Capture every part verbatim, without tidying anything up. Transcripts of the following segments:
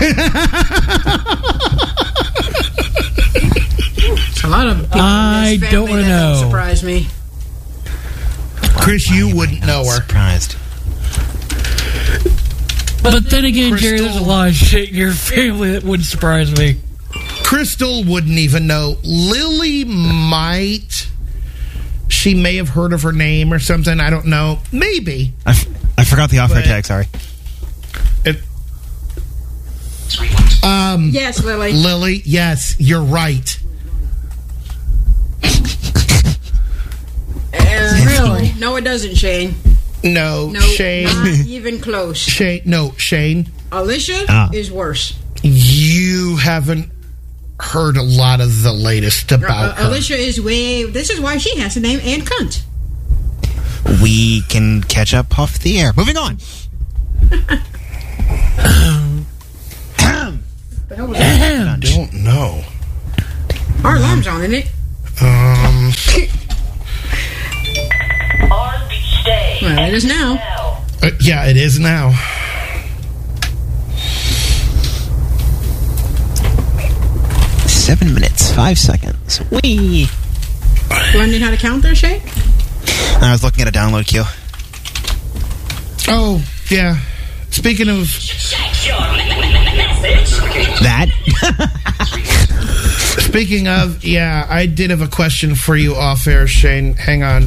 It's a lot of people I in this don't family that know. don't surprise me. Chris, you wouldn't know her. Surprised. But then again, Jerry, Crystal- there's a lot of shit in your family that wouldn't surprise me. Crystal wouldn't even know. Lily might. She may have heard of her name or something. I don't know. Maybe. I, f- I forgot the off-air But- tag, sorry. It, um, Yes, Lily. Lily, yes, you're right. Uh, really? No, it doesn't, Shane. No, No, Shane. not even close. Shane. No, Shane. Alicia Ah. is worse. You haven't heard a lot of the latest Uh, about her. Alicia is way... This is why she has the name Ann Cunt. We can catch up off the air. Moving on. I don't know. Our alarm's on, isn't it? Um, Armed stay. Well, it is now. Now. uh, yeah, it is now. Seven minutes, five seconds. Wee. Learning how to count there, Shane? I was looking at a download queue. Oh, yeah. Speaking of, That? speaking of, yeah, I did have a question for you off air, Shane. Hang on.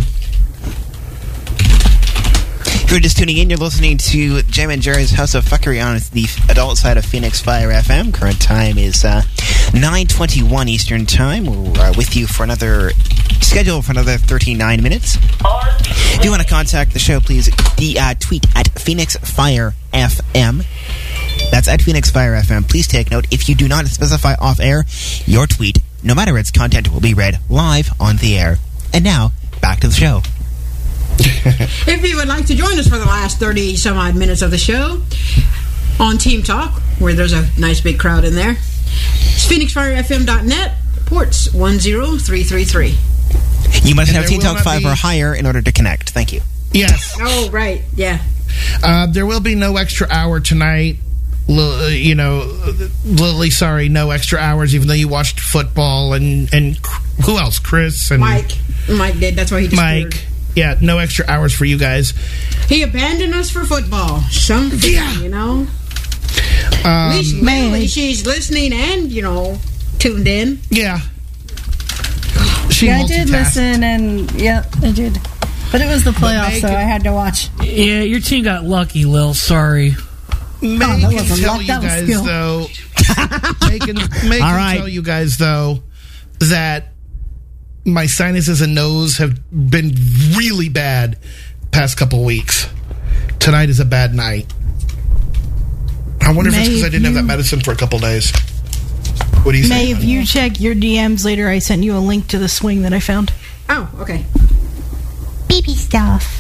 If you're just tuning in, you're listening to Jam and Jerry's House of Fuckery on the adult side of Phoenix Fire F M. Current time is uh, nine twenty-one Eastern Time. We're uh, with you for another, scheduled for another thirty-nine minutes. If you want to contact the show, please de- uh, tweet at Phoenix Fire F M. That's at Phoenix Fire F M. Please take note, if you do not specify off air, your tweet, no matter its content, will be read live on the air. And now, back to the show. If you would like to join us for the last thirty some odd minutes of the show on Team Talk, where there's a nice big crowd in there, it's phoenix fire f m dot net, ports one zero three three three. You must And have there Teen will Talk not five be- or higher in order to connect. Thank you. Yes, Oh, right, yeah. uh, there will be no extra hour tonight. L- uh, you know, Lily, sorry, no extra hours, even though you watched football and, and who else? Chris and Mike. Mike did, that's why he disappeared. Mike. Yeah, no extra hours for you guys. He abandoned us for football. Something, Yeah. you know? Um, At least man. Lily, she's listening and, you know, tuned in. yeah. She Yeah, I did multitasked. listen, and yep, I did. But it was the playoffs, Meg- so I had to watch. Yeah, your team got lucky, Lil. Sorry. May that can wasn't tell luck, you that was guys skill. though. May can, May All can right. tell you guys though that my sinuses and nose have been really bad past couple weeks. Tonight is a bad night. I wonder if it's May, because I if didn't have that you- medicine for a couple days. What do you May, say? if you check your D Ms later, I sent you a link to the swing that I found. Oh, okay. Baby stuff.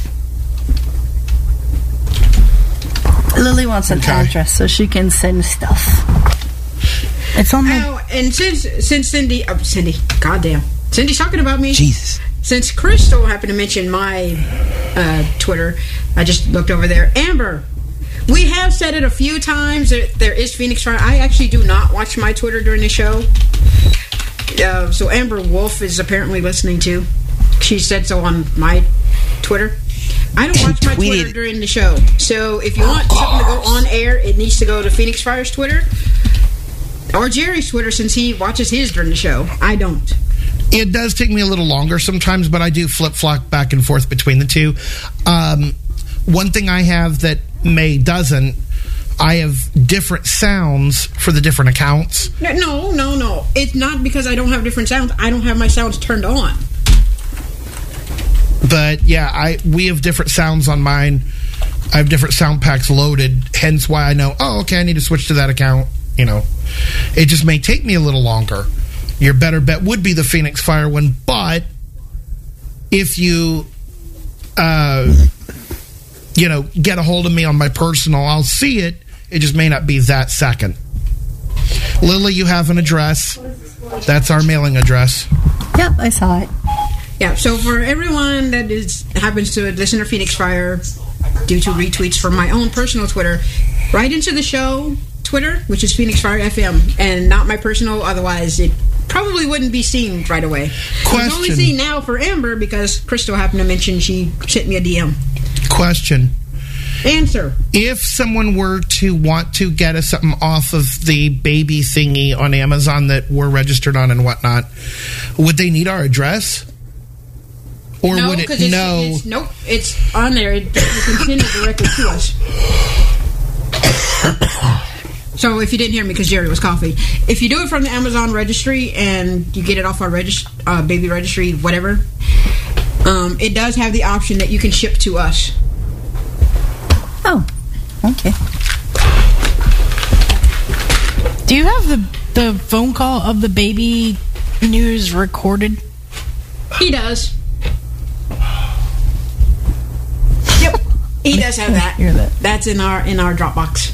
Lily wants an Okay. address so she can send stuff. It's on the. Oh, and since since Cindy, oh, Cindy, goddamn, Cindy's talking about me. Jesus. Since Crystal happened to mention my uh, Twitter, I just looked over there. Amber, we have said it a few times that there is Phoenix Fire. I actually do not watch my Twitter during the show. Uh, so Amber Wolf is apparently listening too. She said so on my Twitter. I don't watch my Tweeted. Twitter during the show. So if you want something to go on air, it needs to go to Phoenix Fire's Twitter. Or Jerry's Twitter, since he watches his during the show. I don't. It does take me a little longer sometimes, but I do flip-flop back and forth between the two. Um, one thing I have that May doesn't, I have different sounds for the different accounts. No, no, no, no. It's not because I don't have different sounds. I don't have my sounds turned on. But yeah, I we have different sounds on mine. I have different sound packs loaded, hence why I know, oh, okay, I need to switch to that account. You know, it just may take me a little longer. Your better bet would be the Phoenix Fire one, but if you, uh, you know, get a hold of me on my personal, I'll see it. It just may not be that second. Lily, you have an address. That's our mailing address. Yep, I saw it. Yeah, so for everyone that is happens to listen to Phoenix Fire due to retweets from my own personal Twitter, write into the show, Twitter, which is Phoenix Fire F M, and not my personal. Otherwise, it probably wouldn't be seen right away. Question. It's only seen now for Amber because Crystal happened to mention she sent me a D M. Question. Answer. If someone were to want to get us something off of the baby thingy on Amazon that we're registered on and whatnot, would they need our address? Or no, would it 'cause it's, know? It's, nope, it's on there. It, you can send it directly to us. So if you didn't hear me because Jerry was coughing, if you do it from the Amazon registry and you get it off our regist- uh, baby registry, whatever, um, it does have the option that you can ship to us. Oh, okay. Do you have the the phone call of the baby news recorded? He does. Yep, he does have that. Hear that. That's in our in our Dropbox.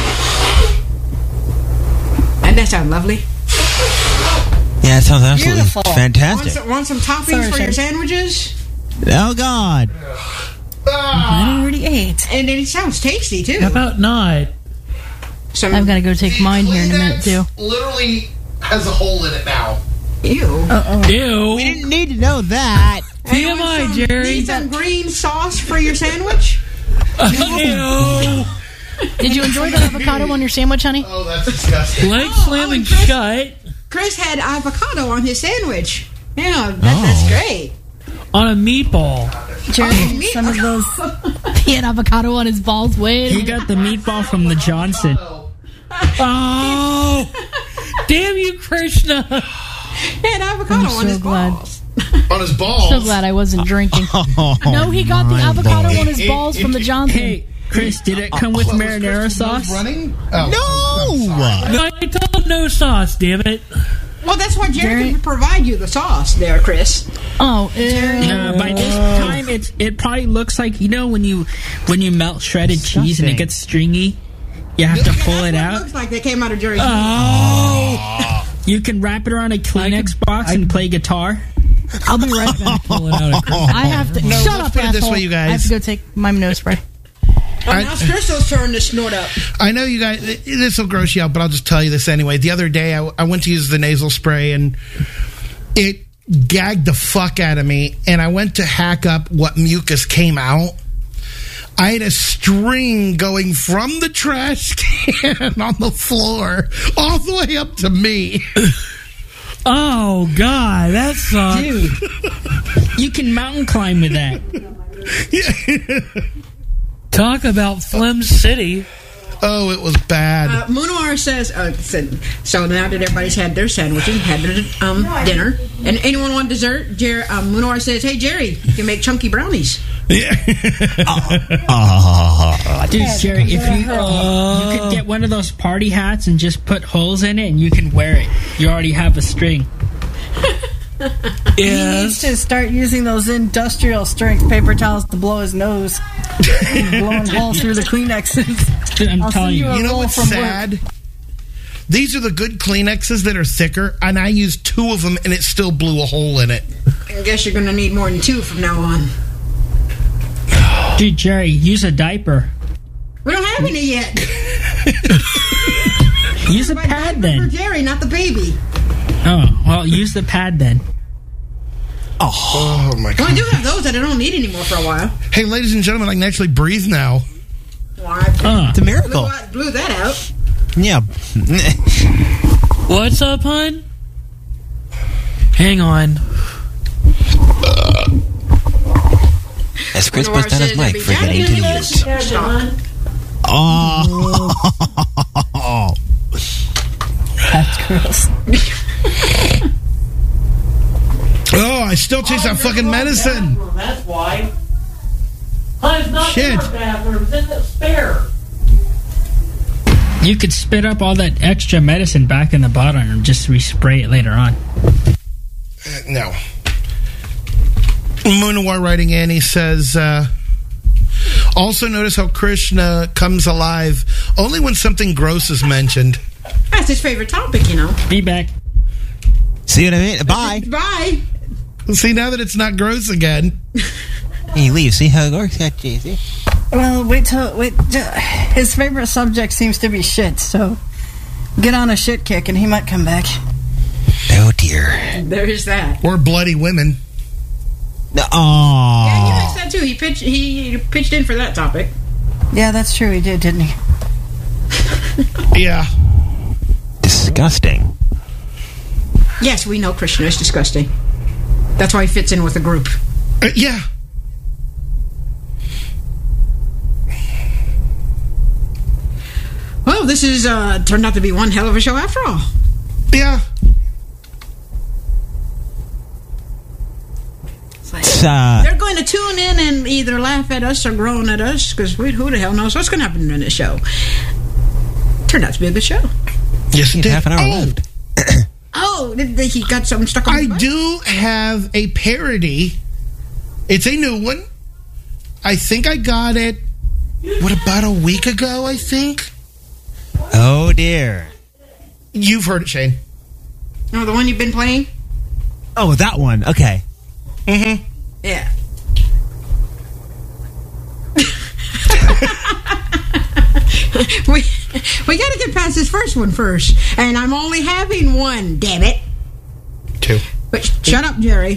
And that sounds lovely. Yeah, it sounds absolutely Beautiful. Want fantastic. some, want some toppings Sorry, for Shane. your sandwiches? Oh, God. I already ate. And it sounds tasty too. How about not? Some I've got to go take mine here in a minute too. Literally has a hole in it now. ew. Uh Ew. We didn't need to know that. T M I, Anyone some- Jerry. Need some green sauce for your sandwich? Ew. Did you enjoy the avocado on your sandwich, honey? Oh, that's disgusting. Leg Oh, slamming oh, Chris- shut Chris had avocado on his sandwich. Yeah, that, that's great. on a meatball. Jerry, meat- some of those. He had avocado on his balls. Wait. He got the meatball from the Johnson. Oh, damn you, Krishna. He had avocado I'm on so his glad. balls. On his balls. So glad I wasn't drinking. No, he got the avocado on his balls from the Johnson. Hey, Chris, did it come with Oh, was marinara Christopher's nose sauce? running? Oh. No! No, I told no sauce, damn it. Well, that's why Jerry, Jerry- can provide you the sauce there, Chris. Oh, ew. Uh, by this time, it's it probably looks like, you know, when you when you melt shredded cheese and it gets stringy, you have to pull it That's what out. looks like they came out of Jerry's. Oh! You can wrap it around a Kleenex box and play guitar. I'll be right back. Pull it out of Chris. I have to. No, shut let's up, put it this asshole. way, you guys. I have to go take my nose spray. Oh, now it's Crystal's turn to snort up. I know you guys, this will gross you out, but I'll just tell you this anyway. The other day, I, I went to use the nasal spray, and it gagged the fuck out of me, and I went to hack up what mucus came out. I had a string going from the trash can on the floor all the way up to me. Oh, God, that sucks. Dude, you can mountain climb with that. Talk about Phlegm City. Oh, it was bad. Uh, Munoir says, uh, said, so now that everybody's had their sandwiches, had their um, dinner, and anyone want dessert, Jer- um, Munoir says, hey, Jerry, you can make chunky brownies. Dude, Jerry, if you you could get one of those party hats and just put holes in it and you can wear it. You already have a string. He needs to start using those industrial strength paper towels to blow his nose. He's blowing holes through the Kleenexes. Dude, I'm I'll telling send you. you a You know roll what's from work. sad? These are the good Kleenexes that are thicker, and I used two of them, and it still blew a hole in it. I guess you're going to need more than two from now on. Dude, Jerry, use a diaper. We don't have any yet. Use a My pad diaper then. for Jerry, not the baby. Oh, well, use the pad then. Oh, my Well, I God. do have those that I don't need anymore for a while. Hey, ladies and gentlemen, I can actually breathe now. Well, I Uh, It's a blew, miracle. out- blew that out. Yeah. What's up, hon? Hang on. As Chris Munoir puts down his says mic every for time getting you to do mute. this, stop. Oh. That's gross. Oh, I still taste that fucking medicine. That's why. It's not Shit. in our bathroom. It's in the spare. You could spit up all that extra medicine back in the bottle and just respray it later on. Uh, no. Munawar writing in, he says, uh, also notice how Krishna comes alive only when something gross is mentioned. That's his favorite topic, you know. Be back. See what I mean? Bye. Bye. See, now that it's not gross again. He leaves. See how it works out, Jay-Z? Well, wait till wait. His favorite subject seems to be shit. So get on a shit kick, and he might come back. Oh dear. There is that. Or bloody women. Aww. Yeah, he likes that too. He pitched. He pitched in for that topic. Yeah, that's true. He did, didn't he? Yeah. Disgusting. Yes, we know Krishna is disgusting. That's why he fits in with the group. Uh, yeah. Well, this is uh, turned out to be one hell of a show after all. Yeah. It's, uh, They're going to tune in and either laugh at us or groan at us, because who the hell knows what's going to happen in this show. Turned out to be a good show. Yes, it did. half an hour oh, left. Oh, did they, he got something stuck on I his butt? do have a parody. It's a new one. I think I got it, what, about a week ago, I think? Oh dear. You've heard it, Shane. No, the one you've been playing? Oh, that one. Okay. Mm-hmm. Yeah. we we got to get past this first one first, and I'm only having one. Damn it! Two. But shut up, Jerry.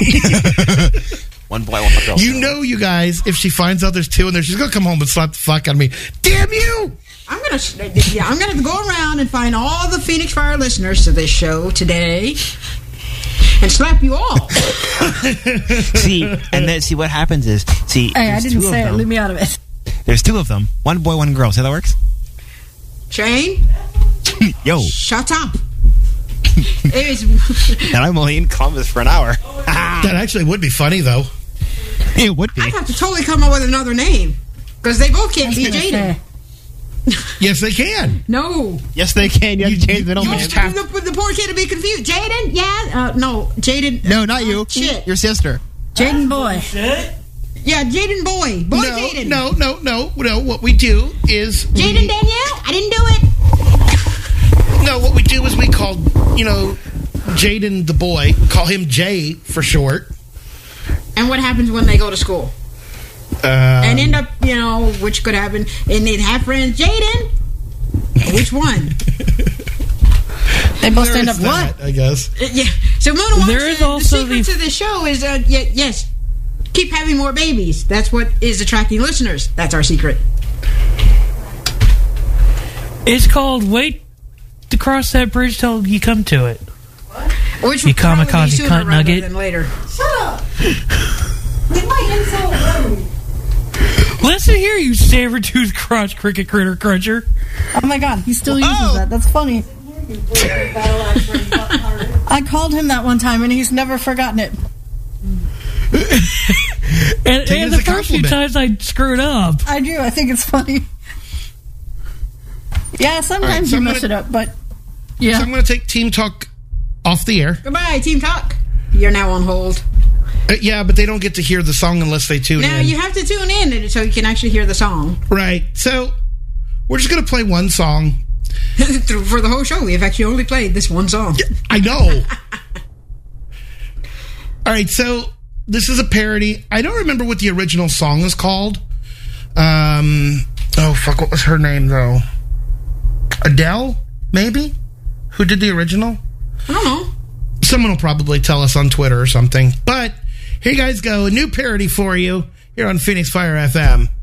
One boy, one girl. You know, you guys, if she finds out there's two in there, she's gonna come home and slap the fuck out of me. Damn you! I'm gonna yeah, I'm gonna go around and find all the Phoenix Fire listeners to this show today, and slap you all. See, and then see what happens is see. Hey, I there's didn't two of say it. them. Leave me out of it. There's two of them. One boy, one girl. See how that works? Shane, Yo. shut up. Anyways, And I'm only in Columbus for an hour. That actually would be funny, though. It would be. I'd have to totally come up with another name, because they both can't be Jaden. Yes, they can. No. Yes, they can. You have to change the You middleman. just have- the, the poor kid to be confused. Jaden? Yeah? Uh, no, Jaden. No, not you. Shit. Your sister. Jaden boy. Yeah, Jaden boy. Boy No, Jaden. no, no, no, no. What we do is Jaden we, Danielle? I didn't do it. no. What we do is we call, you know, Jaden the boy. We call him Jay for short. And what happens when they go to school? Uh, And end up, you know, which could happen, and they'd have friends. Jaden? Which one? They both there end is up what? that, I guess. Uh, yeah. So Mona Watson, There is the also secret the- to the show is, uh, yeah, yes, keep having more babies. That's what is attracting listeners. That's our secret. It's called Wait to Cross That Bridge Till You Come to It. Which You would probably be kamikaze sooner cunt rather nugget. than later. Listen here, you saber-toothed crotch cricket critter cruncher. Oh my god, he still uses Oh. that. That's funny. I called him that one time, and he's never forgotten it. And, Take it and as the a first few compliment. times I screwed up. I do. I think it's funny. Yeah, sometimes All right, so you I'm mess gonna- it up, but So yeah. I'm going to take Team Talk off the air. Goodbye, Team Talk. You're now on hold. Uh, yeah, but they don't get to hear the song unless they tune Now in. you have to tune in so you can actually hear the song. Right. So we're just going to play one song. For the whole show, we have actually only played this one song. I know. All right, so this is a parody. I don't remember what the original song is called. Um, oh, fuck, what was her name, though? Adele, maybe? Who did the original? I don't know. Someone will probably tell us on Twitter or something. But here you guys go. A new parody for you here on Phoenix Fire F M.